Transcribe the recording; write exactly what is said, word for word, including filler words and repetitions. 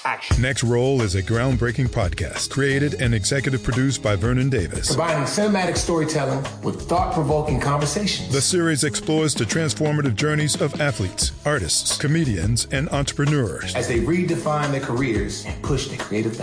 action. Next Roll is a groundbreaking podcast created and executive produced by Vernon Davis. Combining cinematic storytelling with thought-provoking conversations. The series explores the transformative journeys of athletes, artists, comedians, and entrepreneurs as they redefine their careers and push their creative